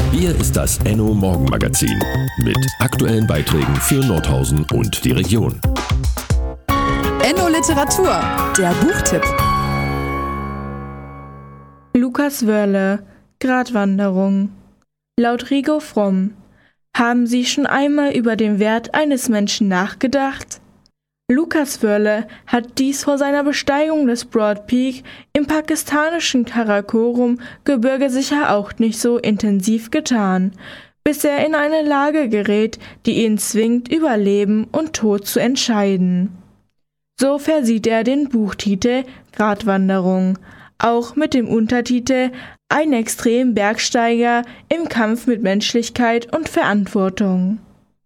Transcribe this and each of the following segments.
Hier ist das Enno Morgenmagazin mit aktuellen Beiträgen für Nordhausen und die Region. Enno Literatur, der Buchtipp. Lukas Wörle, Gratwanderung. Laut Rigo Fromm. Haben Sie schon einmal über den Wert eines Menschen nachgedacht? Lukas Wörle hat dies vor seiner Besteigung des Broad Peak im pakistanischen Karakorum-Gebirge sicher auch nicht so intensiv getan, bis er in eine Lage gerät, die ihn zwingt, über Leben und Tod zu entscheiden. So versieht er den Buchtitel Gratwanderung, auch mit dem Untertitel Ein Extrembergsteiger im Kampf mit Menschlichkeit und Verantwortung.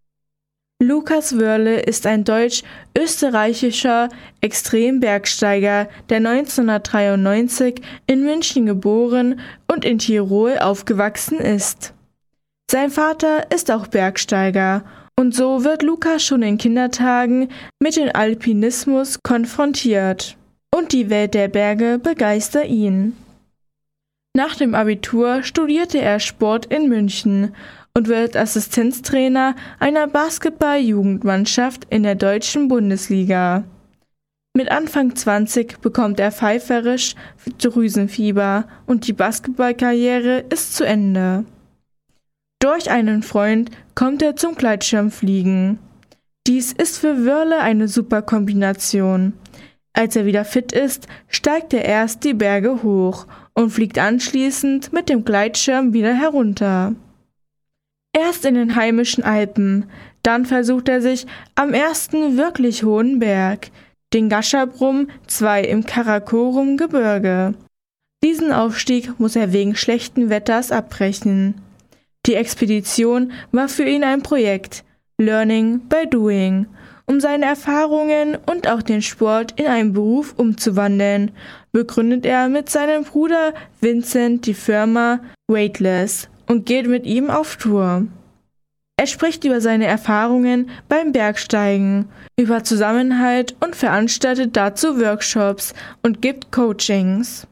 Lukas Wörle ist ein deutsch-österreichischer Extrembergsteiger, der 1993 in München geboren und in Tirol aufgewachsen ist. Sein Vater ist auch Bergsteiger und so wird Lukas schon in Kindertagen mit dem Alpinismus konfrontiert und die Welt der Berge begeistert ihn. Nach dem Abitur studierte er Sport in München und wird Assistenztrainer einer Basketball-Jugendmannschaft in der deutschen Bundesliga. Mit Anfang 20 bekommt er pfeiferisch Drüsenfieber und die Basketballkarriere ist zu Ende. Durch einen Freund kommt er zum Gleitschirmfliegen. Dies ist für Wörle eine super Kombination. Als er wieder fit ist, steigt er erst die Berge hoch und fliegt anschließend mit dem Gleitschirm wieder herunter. Erst in den heimischen Alpen, dann versucht er sich am ersten wirklich hohen Berg, den Gasherbrum 2 im Karakorum-Gebirge. Diesen Aufstieg muss er wegen schlechten Wetters abbrechen. Die Expedition war für ihn ein Projekt, Learning by Doing, um seine Erfahrungen und auch den Sport in einen Beruf umzuwandeln, begründet er mit seinem Bruder Vincent die Firma Weightless und geht mit ihm auf Tour. Er spricht über seine Erfahrungen beim Bergsteigen, über Zusammenhalt und veranstaltet dazu Workshops und gibt Coachings.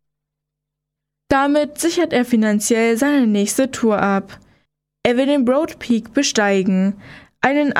Damit sichert er finanziell seine nächste Tour ab. Er will den Broad Peak besteigen, einen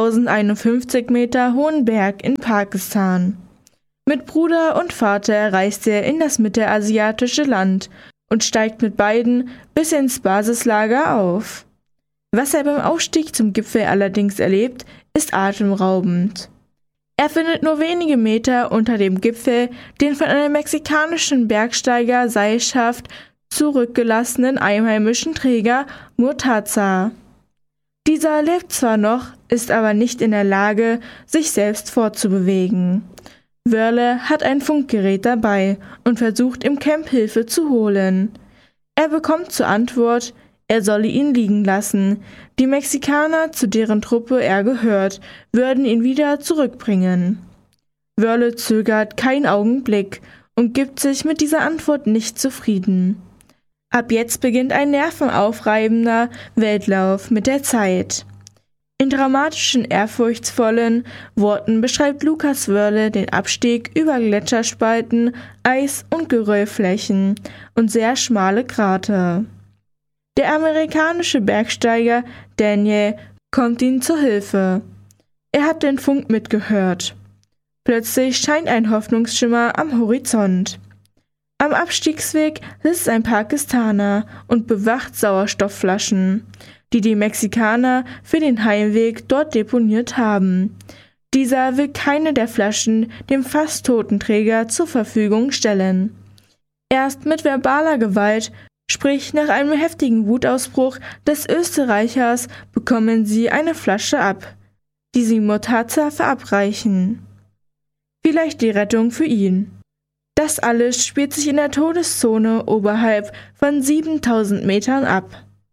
8051 Meter hohen Berg in Pakistan. Mit Bruder und Vater reist er in das mittelasiatische Land und steigt mit beiden bis ins Basislager auf. Was er beim Aufstieg zum Gipfel allerdings erlebt, ist atemraubend. Er findet nur wenige Meter unter dem Gipfel den von einem mexikanischen Bergsteiger-Seilschaft zurückgelassenen einheimischen Träger Murtaza. Dieser lebt zwar noch, ist aber nicht in der Lage, sich selbst fortzubewegen. Wörle hat ein Funkgerät dabei und versucht im Camp Hilfe zu holen. Er bekommt zur Antwort, er solle ihn liegen lassen. Die Mexikaner, zu deren Truppe er gehört, würden ihn wieder zurückbringen. Wörle zögert keinen Augenblick und gibt sich mit dieser Antwort nicht zufrieden. Ab jetzt beginnt ein nervenaufreibender Weltlauf mit der Zeit. In dramatischen, ehrfurchtsvollen Worten beschreibt Lukas Wörle den Abstieg über Gletscherspalten, Eis- und Geröllflächen und sehr schmale Krater. Der amerikanische Bergsteiger Daniel kommt ihm zur Hilfe. Er hat den Funk mitgehört. Plötzlich scheint ein Hoffnungsschimmer am Horizont. Am Abstiegsweg sitzt ein Pakistaner und bewacht Sauerstoffflaschen, die die Mexikaner für den Heimweg dort deponiert haben. Dieser will keine der Flaschen dem fast toten Träger zur Verfügung stellen. Erst mit verbaler Gewalt, sprich nach einem heftigen Wutausbruch des Österreichers, bekommen sie eine Flasche ab, die sie Murtaza verabreichen. Vielleicht die Rettung für ihn. Das alles spielt sich in der Todeszone oberhalb von 7000 Metern ab.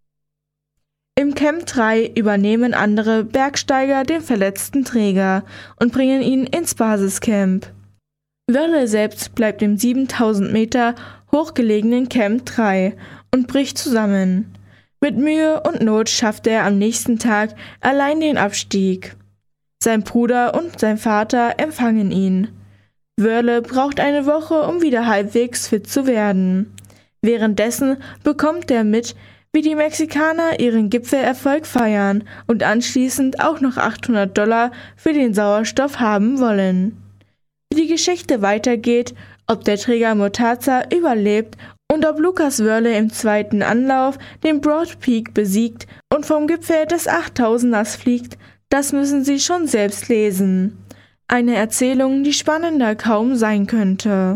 Im Camp 3 übernehmen andere Bergsteiger den verletzten Träger und bringen ihn ins Basiscamp. Wörle selbst bleibt im 7000 Meter hochgelegenen Camp 3 und bricht zusammen. Mit Mühe und Not schafft er am nächsten Tag allein den Abstieg. Sein Bruder und sein Vater empfangen ihn. Wörle braucht eine Woche, um wieder halbwegs fit zu werden. Währenddessen bekommt er mit, wie die Mexikaner ihren Gipfelerfolg feiern und anschließend auch noch $800 für den Sauerstoff haben wollen. Wie die Geschichte weitergeht, ob der Träger Motaza überlebt und ob Lucas Wörle im zweiten Anlauf den Broad Peak besiegt und vom Gipfel des 8000ers fliegt, das müssen Sie schon selbst lesen. Eine Erzählung, die spannender kaum sein könnte.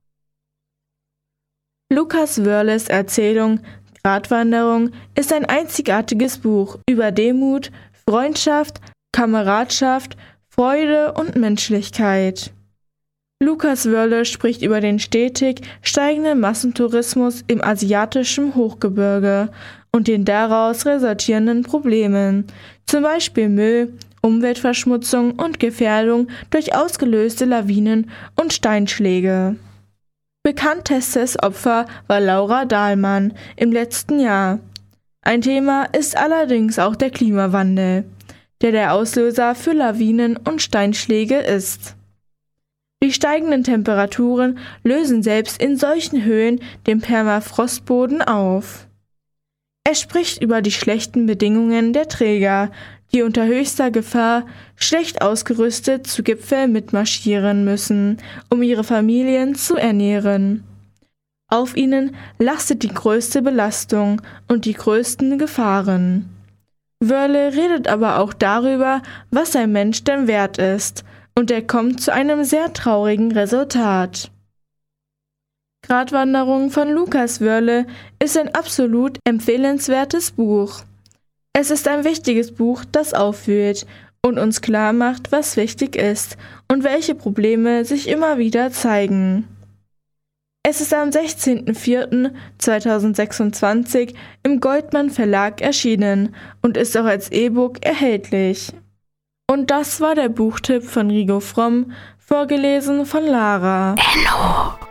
Lucas Wörles Erzählung Gratwanderung ist ein einzigartiges Buch über Demut, Freundschaft, Kameradschaft, Freude und Menschlichkeit. Lucas Wörle spricht über den stetig steigenden Massentourismus im asiatischen Hochgebirge und den daraus resultierenden Problemen, zum Beispiel Müll, Umweltverschmutzung und Gefährdung durch ausgelöste Lawinen und Steinschläge. Bekanntestes Opfer war Laura Dahlmann im letzten Jahr. Ein Thema ist allerdings auch der Klimawandel, der Auslöser für Lawinen und Steinschläge ist. Die steigenden Temperaturen lösen selbst in solchen Höhen den Permafrostboden auf. Er spricht über die schlechten Bedingungen der Träger, die unter höchster Gefahr schlecht ausgerüstet zu Gipfeln mitmarschieren müssen, um ihre Familien zu ernähren. Auf ihnen lastet die größte Belastung und die größten Gefahren. Wörle redet aber auch darüber, was ein Mensch denn wert ist, und er kommt zu einem sehr traurigen Resultat. Gratwanderung von Lucas Wörle ist ein absolut empfehlenswertes Buch. Es ist ein wichtiges Buch, das aufwühlt und uns klar macht, was wichtig ist und welche Probleme sich immer wieder zeigen. Es ist am 16.04.2026 im Goldmann Verlag erschienen und ist auch als E-Book erhältlich. Und das war der Buchtipp von Rigo Fromm, vorgelesen von Lara. Enno.